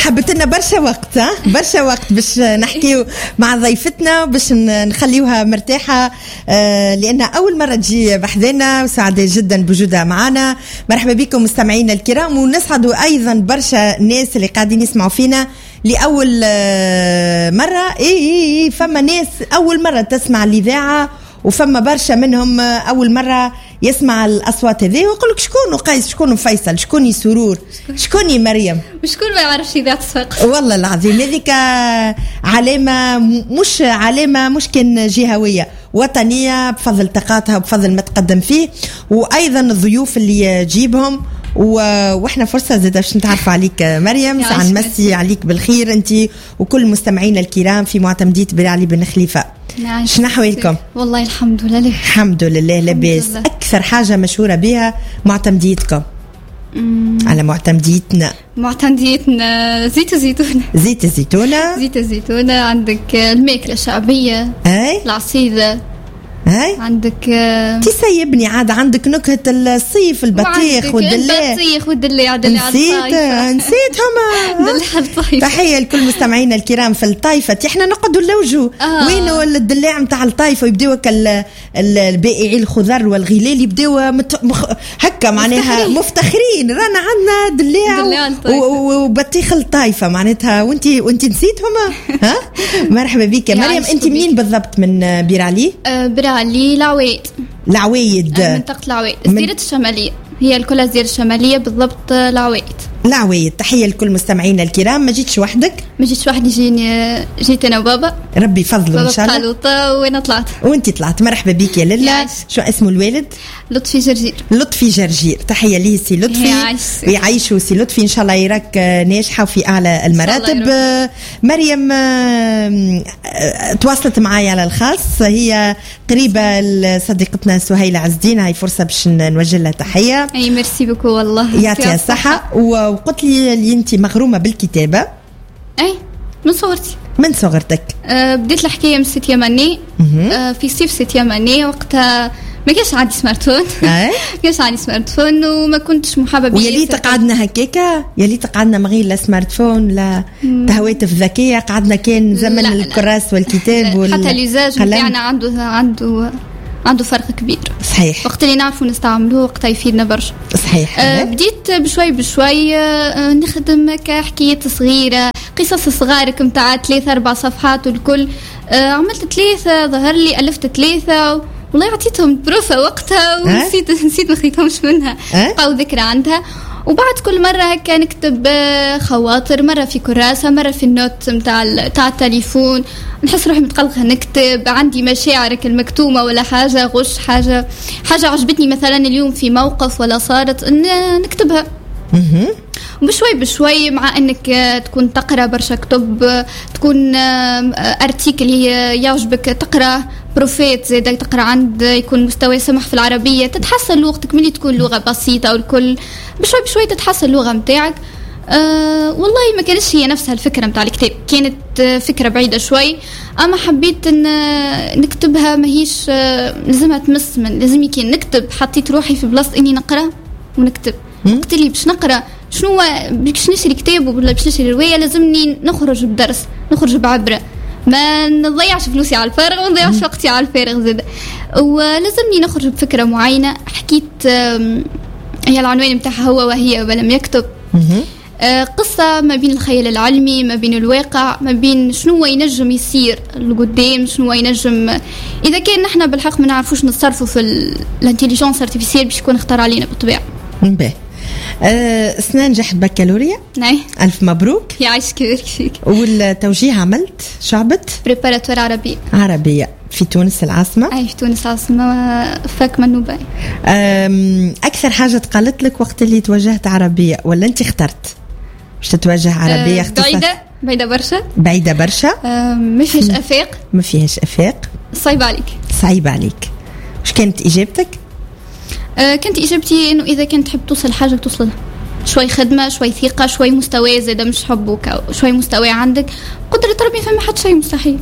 حبت لنا برشا وقت برشا وقت باش نحكيو مع ضيفتنا باش نخليوها مرتاحة لأنها أول مرة تجي بحذنا وسعداء جدا بوجودها معنا. مرحبا بكم مستمعينا الكرام ونسعدوا أيضا برشا ناس اللي قاعدين يسمعوا فينا لأول مرة. فما ناس أول مرة تسمع الإذاعة وفما برشا منهم أول مرة يسمع الأصوات هذه ويقولك شكون قيس شكون فيصل شكوني سرور شكوني مريم وشكون ما يعرفش إذاعة الصفاقس. والله العظيم هذيك علامة مش كان جهوية وطنية بفضل طاقاتها وبفضل ما تقدم فيه وأيضا الضيوف اللي جيبهم واحنا فرصه زاد باش نتعرفوا عليك مريم. ساعه نمسي عليك بالخير انت وكل مستمعينا الكرام في معتمديه بيرعلي بن خليفه. شنو احوالكم؟ والله الحمد لله. الحمد لله لاباس. اكثر حاجه مشهوره بها معتمديتكم على معتمديتنا زيت الزيتونه عندك الماكله الشعبيه العصيده عندك تسيبني عاد عندك نكهة الصيف البطيخ والدليع نسيتهم تحية لكل مستمعينا الكرام في الطايفة. احنا نقعدوا نلوجوا وينو الدليع متاع الطايفة ويبداو البائعي الخضر والغلال يبداو هكا معناها مفتخرين رانا عندنا دليع وبطيخ الطايفة معناتها وانت نسيتهم. مرحبا بك مريم. انت منين بالضبط من بيرعلي؟ بيرعلي العوايد منطقة العوايد الزيرة الشمالية هي الكلها الزيرة الشمالية بالضبط العوايد. تحية لكل مستمعينا الكرام. ما جيتش وحدك؟ ما جيتش وحدي جيت أنا وبابا ربي فضله إن شاء الله خلوطة وأنا طلعت وأنت طلعت. مرحبا بك يا للا. شو اسمه الوالد؟ لطفي جرجير. تحية ليه سي لطفي ويعيشوا سي لطفي إن شاء الله يراك ناجحة وفي أعلى المراتب. مريم تواصلت معايا على الخاص هي قريبة لصديقتنا سهيلة عزدين. هاي فرصة باش نوجه لها تحية. أي ميرسي بكو والله يعطيها الصحة. وقلت لي اللي أنت مغرومة بالكتابة. أي من صغرتك بديت الحكاية من 6 يماني في صيف 6 يماني وقتها ما كانش عندي سمارت فون وما كنتش محببة ويلي تقعدنا هكاكا يلي تقعدنا مغير لا سمارت فون لا هواتف ذكية قعدنا كان زمن الكراس والكتاب حتى ليزاج بتاعنا عنده فرق كبير. صحيح. وقت اللي نعرفوا نستعملوه وقتها يفيدنا برشا. صحيح. بديت بشوي نخدم كحكاية صغيرة قصص صغارك متاع 3-4 صفحات والكل. عملت 3 ظهر لي ألفت 3 والله عطيتهم بروفة وقتها ونسيت ما خيتهمش منها بقاو ذكرى عندها. وبعد كل مرة هكا نكتب خواطر مرة في كراسة مرة في النوت متاع التليفون نحس روحي متقلقة نكتب عندي مشاعر المكتومة ولا حاجة غش حاجة عجبتني مثلا اليوم في موقف ولا صارت نكتبها بشوي مع انك تكون تقرا برشا كتب تكون ارتيكل يعجبك تقرا بروفيت زيدا تقرا عند يكون مستوى سمح في العربيه تتحسن لغتك ملي تكون لغه بسيطه والكل بشوي تتحسن اللغه متاعك. والله ما كانتش هي نفسها الفكره متاع الكتاب كانت فكره بعيده شوي اما حبيت ان نكتبها ماهيش لازمها تمس من لازم كي نكتب حطيت روحي في بلاصه اني نقرا ونكتب قلت لي باش نقرا شنو باش نشري كتاب ولا باش نشري روايه لازمني نخرج بدرس نخرج بعبره ما نضيعش فلوسي على الفارغ وما نضيعش وقتي على الفارغ زاد ولازمني نخرج بفكره معينه. حكيت هي العنوان متاعها هو وهي ولم يكتب قصة ما بين الخيال العلمي ما بين الواقع ما بين شنو ينجم يصير لقدام شنو ينجم إذا كان نحن بالحق ما نعرفوش نتصرفوا في الانتليجنس ارتيفيسيال باش يكون اختار علينا بالطبيعة. سنة نجحت بكالوريا. نعم. ألف مبروك. يعيشك ويبارك فيك. والتوجيه عملت شعبة بريباراتور عربية في تونس العاصمة. أي في تونس العاصمة فاك منوبة. أكثر حاجة تقالت لك وقت اللي توجهت عربية ولا أنت اخترت باش تتوجه عربية؟ بعيدة برشا. ما فيهاش أفاق. صعيب عليك. وش كانت إجابتك؟ كانت إجابتي إنه إذا كنت تحب توصل حاجة توصلها شوي خدمة شوي ثقة شوي مستوى زي ده مش حبك شوي مستوى عندك قدرة ربي فما حد شيء مستحيل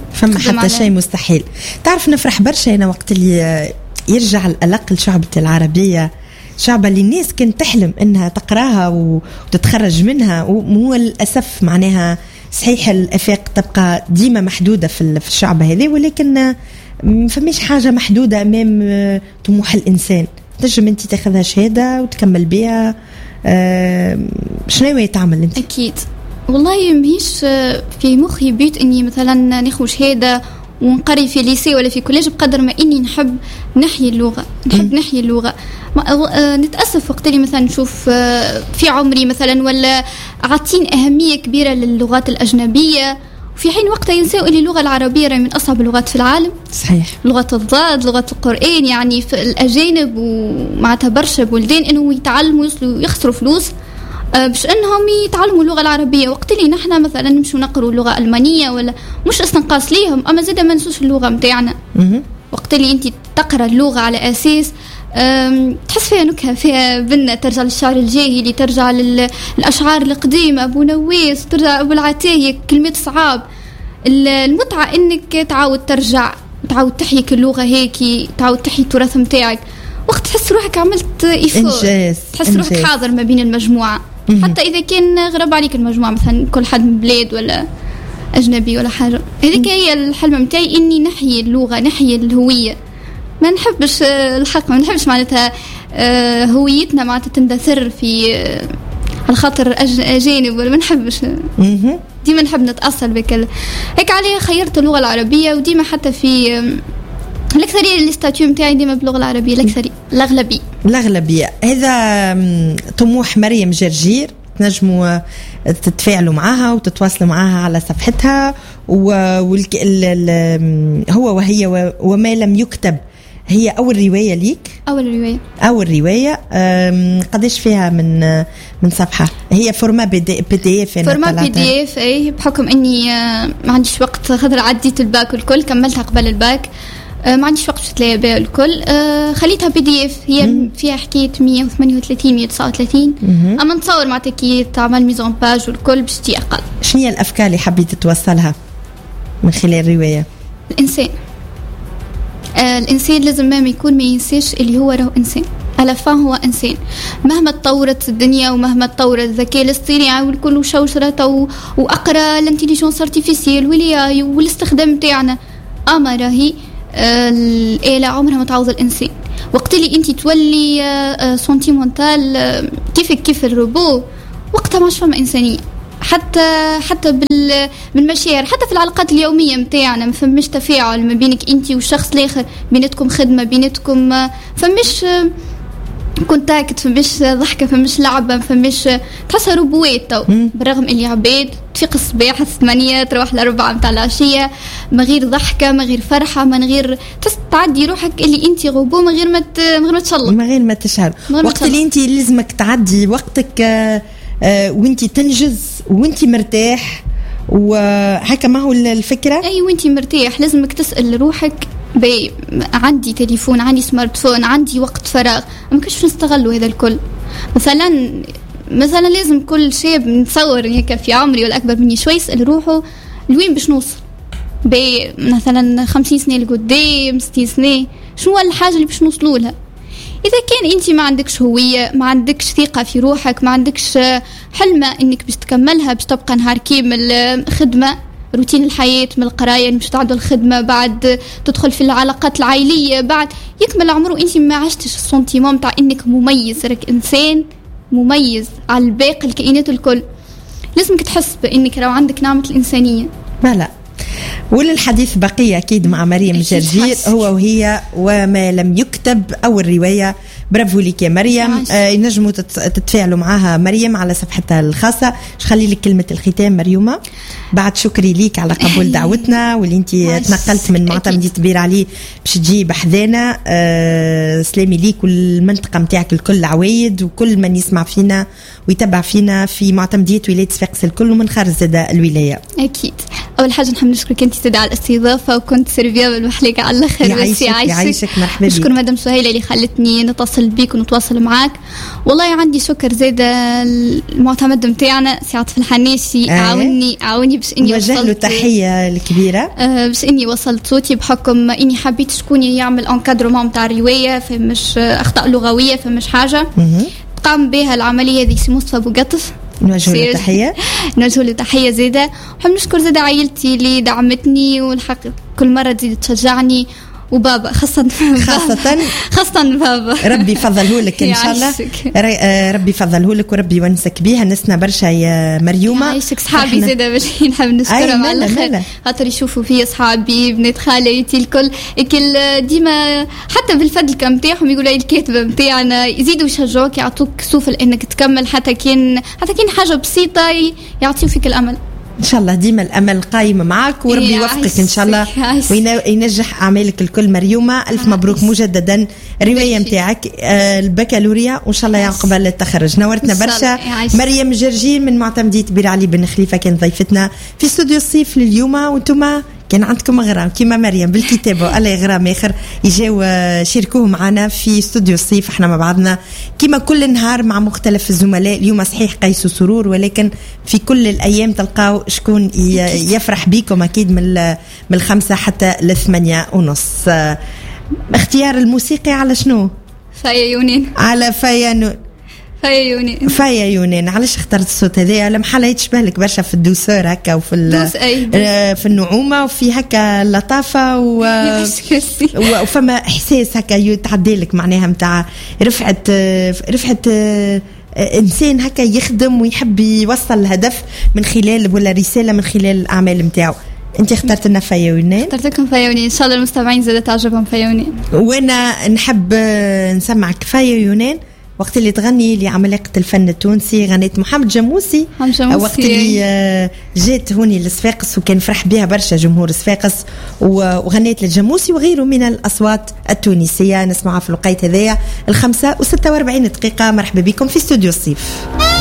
تعرف نفرح برشا أنا وقت اللي يرجع الألق لشعبة العربية شعبة اللي الناس كانت تحلم انها تقراها وتتخرج منها، وهو للاسف معناها صحيح الافاق تبقى ديما محدوده في الشعبة هذه، ولكن فماش حاجه محدوده امام طموح الانسان. تنجم انت تاخذها شهاده وتكمل بها. شنو تعمل انت؟ اكيد والله مهيش في مخي بيت اني مثلا ناخذ شهاده ونقري في ليسي ولا في كوليج، بقدر ما اني نحب نحيي اللغه، نحيي اللغه. نتاسف وقت اللي مثلا نشوف في عمري مثلا ولا عاطين اهميه كبيره للغات الاجنبيه، في حين وقتها ينسوا ان اللغه العربيه راهي من اصعب اللغات في العالم. صحيح. لغه الضاد، لغه القران، يعني في الاجانب ومعناتها برشا بلدان انه يتعلموا يخسروا فلوس باش انهم يتعلموا اللغه العربيه، وقت اللي نحن مثلا نمشوا نقروا اللغه الالمانيه ولا مش استنقاص ليهم، اما زاده ما نسوش اللغه نتاعنا. وقت اللي انت تقرا اللغه على اساس تحس فيها نكهه، فيها بنه، ترجع للشعر الجاهلي، ترجع للاشعار القديمه، ابو نواس، ترجع ابو العتايه، كلمات صعاب. المتعه انك تعاود ترجع، تعاود تحيك اللغه هيك، تعاود تحيي التراث نتاعك، وقت تحس روحك عملت إنجاز، تحس روحك حاضر ما بين المجموعة. حتى إذا كان غرب عليك المجموعة، مثلا كل حد من بلاد ولا أجنبي ولا حاجة. هذيك هي الحلم متاعي، إني نحيي اللغة، نحيي الهوية. ما نحبش الحق، ما نحبش معناتها هويتنا معناتها تندثر في على خاطر أجانب، ولا ما نحبش. ديما نحب نتأصل بكل هيك. عليه خيرت اللغة العربية، وديما حتى في الأكثرية الاستاتيو متاعي ديما باللغة العربية، الأغلبية. هذا طموح مريم جرجير، تنجموا تتفاعلوا معها وتتواصلوا معها على صفحتها. هو وهي وما لم يكتب هي أول رواية ليك؟ أول رواية. قديش فيها من صفحة؟ هي فورما PDF. فورما PDF. أي بحكم إني ما عنديش وقت، خاطر عديت الباك والكل، كملتها قبل الباك، ما عنديش وقت تلاقي بها الكل. خليتها PDF. هي فيها حكاية 138 139. أما نتصور معناتها كي تعمل ميزون باج والكل باش تجي أقل. شنو هي الأفكار اللي حبيت توصلها من خلال الرواية؟ الإنسان لازم ما يكون ما ينساش اللي هو راه إنسان. على فان هو إنسان، مهما تطورت الدنيا ومهما تطور الذكاء الاصطناعي والكل وشوشرة وأقرأ الانتليجنس ارتيفيسيال والياي والاستخدام تاعنا، أما راهي الآلة عمرها ما تعوض الإنسان. وقت اللي أنت تولي سنتيمونتال كيف الروبو، وقتها ما فما إنسانية. حتى بالمشاعر، حتى في العلاقات اليومية متاعنا ما فماش تفاعل ما بينك أنت والشخص الآخر، بيناتكم خدمة، بيناتكم فماش كونتاكت، فماش ضحكة، فماش لعبة، فماش تحسها روبوات. بالرغم اللي عباد تفيق الصباح 8 تروح 4 متاع العشية، ما غير ضحكة، ما غير فرحة، ما غير تعدي روحك اللي انت روبو من غير ما تشلط، من غير ما تشعر. وقت اللي انت لازمك تعدي وقتك وانت تنجز وانت مرتاح، وهكا ما هو الفكرة. اي وانت مرتاح لازمك تسأل روحك عندي تليفون، عندي سمارت فون، عندي وقت فراغ، ما كنتش نستغلوا هذا الكل. مثلا لازم كل شاب نتصور هيك في عمري ولا أكبر مني شوي يسأل روحه لوين باش نوصل، مثلا 50 سنة لقدام، 60 سنة، شنو هو الحاجة اللي باش نوصلوا لها. إذا كان أنت ما عندكش هوية، ما عندكش ثقة في روحك، ما عندكش حلمة إنك باش تكملها، باش تبقى نهار كامل خدمة، روتين الحياة، من القراية باش تعدوا الخدمة، بعد تدخل في العلاقات العائلية، بعد يكمل عمره أنت ما عشتش السنتيمون متاع إنك مميز، راك إنسان مميز على الباقي الكائنات الكل. لازمك تحس بأنك لو عندك نعمة الإنسانية. لا وللحديث بقية أكيد مع مريم جرجير، هو وهي وما لم يكتب أول رواية. برافو لك يا مريم. ينجموا تتفاعلوا معها مريم على صفحتها الخاصة. خلي لك كلمة الختام مريومة، بعد شكري ليك على قبول دعوتنا، واللي انت تنقلت من معتمدية بير علي باش تجي بحذانا. سلامي ليك والمنطقة متاعك الكل، عوايد وكل من يسمع فينا ويتبع فينا في معتمدية ولاية صفاقس الكل ومن خارج زاد الولاية. أكيد اول حاجه نحب نشكرك انت سيدة على الاستضافه، وكنت سيرفيا بالمحليقه على الاخر. يعيشك مرحبا بك. نشكر مدام سهيله اللي خلتني نتصل بيك ونتواصل معك. والله عندي شكر زاده المعتمد نتاعنا سي عاطف الحناشي. عاوني باش اني وجه له تحيه الكبيره باش اني وصلت صوتي، بحكم اني حبيت شكون يعمل انكادرومون نتاع الروايه، فمش اخطاء لغويه، فمش حاجه قام بها العمليه ذي سي مصطفى بوقطف. نوجه له تحيه. نوجه له تحيه زاده. ونحب نشكر زاده عائلتي اللي دعمتني، والحق كل مره تزيد تشجعني، وبابا خاصة بابا. ربي يفضله لك إن شاء الله. ربي يفضله لك وربي يونسك بيها. نسنا برشا يا مريومة. يعيشك صحابي زاده باش نحب نشكرهم على الخير، خاطر يشوفوا فيا صحابي بنات خالتي الكل ديما حتى بالفدلكة نتاعهم يقولوا الكاتبة نتاعنا يزيدوا يشجعوك، يعطوك سوفل انك تكمل حتى كان حاجة بسيطة يعطيوا فيك الامل. إن شاء الله ديما الأمل قايم معك، وربي يوفقك إن شاء الله وينجح أعمالك الكل. مريومة ألف مبروك مجددا. الرواية متاعك البكالوريا وإن شاء الله يعقبل التخرج. نورتنا برشا. مريم جرجين من معتمدية بير علي بن خليفة كانت ضيفتنا في استوديو الصيف لليوم. وانتم كان عندكم غرام كيما مريم بالكتابة الله يغرام آخر يجاو شاركوه معنا في استوديو الصيف. احنا مع بعضنا كيما كل نهار مع مختلف الزملاء. اليوم صحيح قيس سرور، ولكن في كل الأيام تلقاو شكون يفرح بيكم أكيد من 5 حتى 8:30. اختيار الموسيقى على شنو؟ فايا يونين. على فايا يونين. علاش اخترت الصوت هذا؟ لما حاله يتشبه لك برشا في الدوسور هكا وفي في النعومه وفي هكا اللطافه وفما احساس هكا يتعدى لك معناها نتاع رفعه انسان هكا يخدم ويحب يوصل الهدف من خلال ولا رساله من خلال الاعمال نتاعو. انت اخترت لنا فايا يونين. اخترت لكم فايا يونين، ان شاء الله المستمعين زاد تعجبهم فايا يونين. وانا نحب نسمعك فايا يونين وقت اللي تغني لعمالقة الفن التونسي. غنيت محمد جموسي وقت اللي جات هوني لصفاقس، وكان فرح بها برشا جمهور صفاقس، وغنيت للجموسي وغيره من الأصوات التونسية. نسمعها في الوقت هذايا 5:46. مرحبا بكم في استوديو الصيف.